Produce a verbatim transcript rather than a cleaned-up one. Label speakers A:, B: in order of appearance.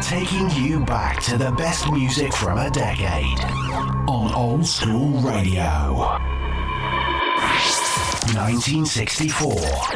A: taking you back to the best music from a decade on Old School Radio. nineteen sixty-four.